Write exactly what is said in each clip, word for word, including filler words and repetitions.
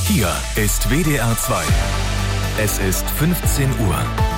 Hier ist W D R zwei. Es ist fünfzehn Uhr.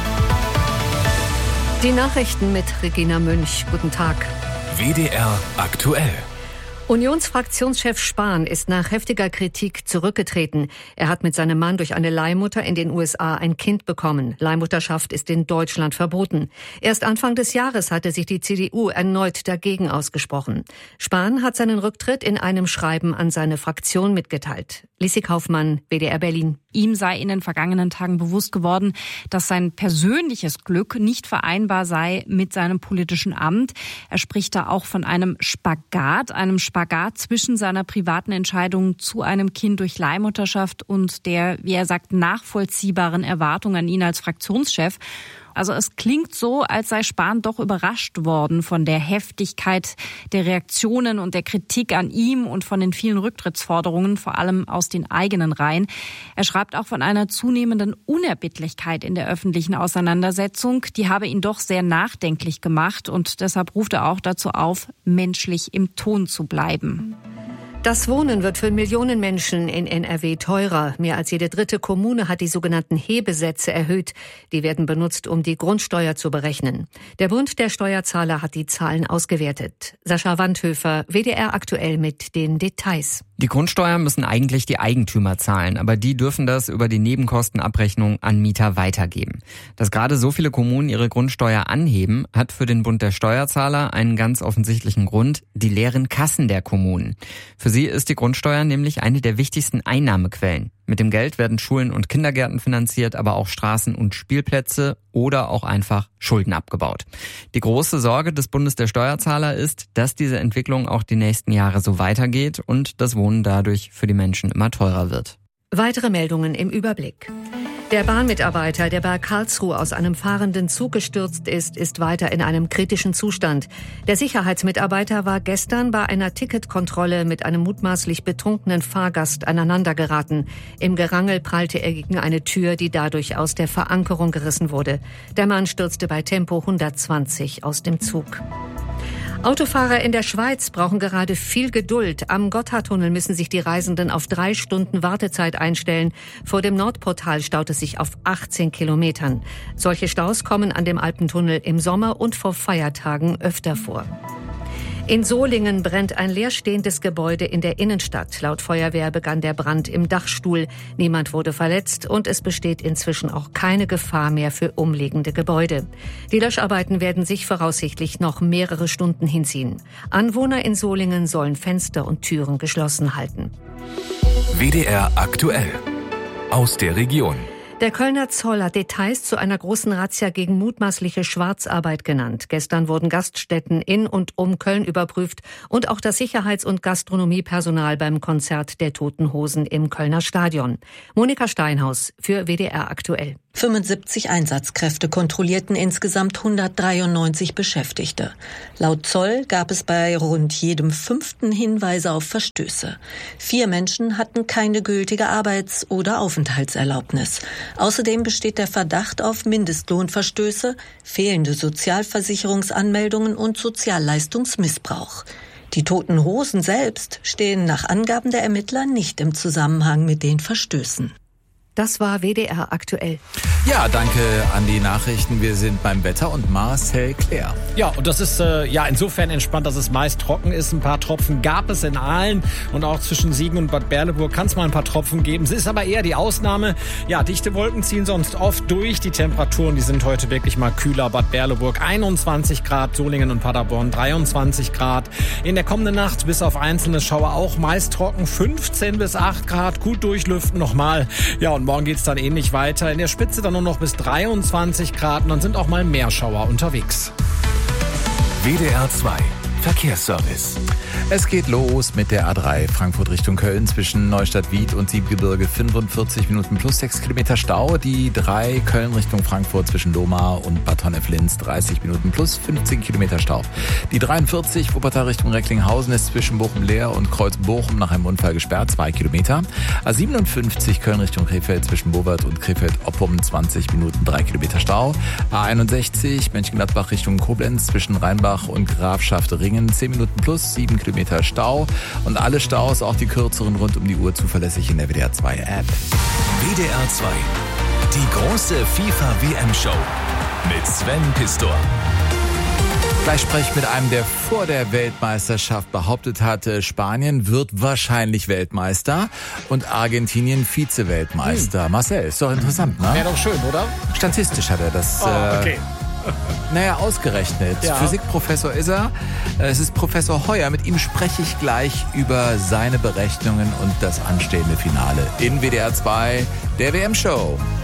Die Nachrichten mit Regina Münch. Guten Tag. W D R aktuell. Unionsfraktionschef Spahn ist nach heftiger Kritik zurückgetreten. Er hat mit seinem Mann durch eine Leihmutter in den U S A ein Kind bekommen. Leihmutterschaft ist in Deutschland verboten. Erst Anfang des Jahres hatte sich die C D U erneut dagegen ausgesprochen. Spahn hat seinen Rücktritt in einem Schreiben an seine Fraktion mitgeteilt. Lissi Kaufmann, W D R Berlin. Ihm sei in den vergangenen Tagen bewusst geworden, dass sein persönliches Glück nicht vereinbar sei mit seinem politischen Amt. Er spricht da auch von einem Spagat, einem Spagat zwischen seiner privaten Entscheidung zu einem Kind durch Leihmutterschaft und der, wie er sagt, nachvollziehbaren Erwartung an ihn als Fraktionschef. Also es klingt so, als sei Spahn doch überrascht worden von der Heftigkeit der Reaktionen und der Kritik an ihm und von den vielen Rücktrittsforderungen, vor allem aus den eigenen Reihen. Er schreibt auch von einer zunehmenden Unerbittlichkeit in der öffentlichen Auseinandersetzung. Die habe ihn doch sehr nachdenklich gemacht und deshalb ruft er auch dazu auf, menschlich im Ton zu bleiben. Das Wohnen wird für Millionen Menschen in N R W teurer. Mehr als jede dritte Kommune hat die sogenannten Hebesätze erhöht. Die werden benutzt, um die Grundsteuer zu berechnen. Der Bund der Steuerzahler hat die Zahlen ausgewertet. Sascha Wandhöfer, W D R aktuell mit den Details. Die Grundsteuer müssen eigentlich die Eigentümer zahlen, aber die dürfen das über die Nebenkostenabrechnung an Mieter weitergeben. Dass gerade so viele Kommunen ihre Grundsteuer anheben, hat für den Bund der Steuerzahler einen ganz offensichtlichen Grund: die leeren Kassen der Kommunen. Für sie ist die Grundsteuer nämlich eine der wichtigsten Einnahmequellen. Mit dem Geld werden Schulen und Kindergärten finanziert, aber auch Straßen und Spielplätze oder auch einfach Schulden abgebaut. Die große Sorge des Bundes der Steuerzahler ist, dass diese Entwicklung auch die nächsten Jahre so weitergeht und das Wohnen dadurch für die Menschen immer teurer wird. Weitere Meldungen im Überblick. Der Bahnmitarbeiter, der bei Karlsruhe aus einem fahrenden Zug gestürzt ist, ist weiter in einem kritischen Zustand. Der Sicherheitsmitarbeiter war gestern bei einer Ticketkontrolle mit einem mutmaßlich betrunkenen Fahrgast aneinandergeraten. Im Gerangel prallte er gegen eine Tür, die dadurch aus der Verankerung gerissen wurde. Der Mann stürzte bei Tempo hundertzwanzig aus dem Zug. Autofahrer in der Schweiz brauchen gerade viel Geduld. Am Gotthardtunnel müssen sich die Reisenden auf drei Stunden Wartezeit einstellen. Vor dem Nordportal staut es sich auf achtzehn Kilometern. Solche Staus kommen an dem Alpentunnel im Sommer und vor Feiertagen öfter vor. In Solingen brennt ein leerstehendes Gebäude in der Innenstadt. Laut Feuerwehr begann der Brand im Dachstuhl. Niemand wurde verletzt und es besteht inzwischen auch keine Gefahr mehr für umliegende Gebäude. Die Löscharbeiten werden sich voraussichtlich noch mehrere Stunden hinziehen. Anwohner in Solingen sollen Fenster und Türen geschlossen halten. W D R aktuell. Aus der Region. Der Kölner Zoll hat Details zu einer großen Razzia gegen mutmaßliche Schwarzarbeit genannt. Gestern wurden Gaststätten in und um Köln überprüft und auch das Sicherheits- und Gastronomiepersonal beim Konzert der Toten Hosen im Kölner Stadion. Monika Steinhaus für W D R aktuell. fünfundsiebzig Einsatzkräfte kontrollierten insgesamt hundertdreiundneunzig Beschäftigte. Laut Zoll gab es bei rund jedem fünften Hinweise auf Verstöße. Vier Menschen hatten keine gültige Arbeits- oder Aufenthaltserlaubnis. Außerdem besteht der Verdacht auf Mindestlohnverstöße, fehlende Sozialversicherungsanmeldungen und Sozialleistungsmissbrauch. Die Toten Hosen selbst stehen nach Angaben der Ermittler nicht im Zusammenhang mit den Verstößen. Das war W D R aktuell. Ja, danke an die Nachrichten. Wir sind beim Wetter und Marcel Claire. Ja, und das ist äh, ja insofern entspannt, dass es meist trocken ist. Ein paar Tropfen gab es in Aalen und auch zwischen Siegen und Bad Berleburg kann es mal ein paar Tropfen geben. Es ist aber eher die Ausnahme. Ja, dichte Wolken ziehen sonst oft durch. Die Temperaturen, die sind heute wirklich mal kühler. Bad Berleburg einundzwanzig Grad, Solingen und Paderborn dreiundzwanzig Grad. In der kommenden Nacht bis auf einzelne Schauer auch meist trocken, fünfzehn bis acht Grad, gut durchlüften nochmal. Ja, und morgen geht's dann ähnlich weiter. In der Spitze dann nur noch bis dreiundzwanzig Grad und dann sind auch mal mehr Schauer unterwegs. W D R zwei Verkehrsservice. Es geht los mit der A drei Frankfurt Richtung Köln zwischen Neustadt-Wied und Siebgebirge. fünfundvierzig Minuten plus sechs Kilometer Stau. Die drei Köln Richtung Frankfurt zwischen Lohmar und Bad Honnef-Linz. dreißig Minuten plus fünfzehn Kilometer Stau. Die dreiundvierzig Wuppertal Richtung Recklinghausen ist zwischen Bochum-Leer und Kreuz-Bochum nach einem Unfall gesperrt. zwei Kilometer. A siebenundfünfzig Köln Richtung Krefeld zwischen Bovert und Krefeld-Oppum. zwanzig Minuten, drei Kilometer Stau. A einundsechzig Mönchengladbach Richtung Koblenz zwischen Rheinbach und Grafschaft Ring Thüringen. zehn Minuten plus, sieben Kilometer Stau. Und alle Staus, auch die kürzeren, rund um die Uhr zuverlässig in der W D R zwei App. W D R zwei. Die große FIFA-W M-Show mit Sven Pistor. Gleich spreche ich mit einem, der vor der Weltmeisterschaft behauptet hatte, Spanien wird wahrscheinlich Weltmeister und Argentinien Vize-Weltmeister. Hm. Marcel, ist doch interessant, ne? Wäre doch schön, oder? Statistisch hat er das... Oh, okay. Äh, naja, ausgerechnet. Ja. Physikprofessor ist er. Es ist Professor Heuer. Mit ihm spreche ich gleich über seine Berechnungen und das anstehende Finale in W D R zwei, der W M-Show.